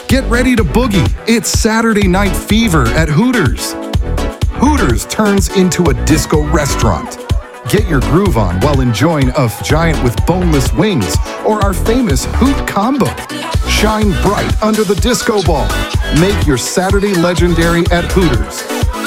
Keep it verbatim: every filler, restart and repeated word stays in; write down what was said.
Get ready to boogie. It's Saturday Night Fever at Hooters. Hooters turns into a disco restaurant. Get your groove on while enjoying a giant with boneless wings or our famous Hoot Combo. Shine bright under the disco ball. Make your Saturday legendary at Hooters.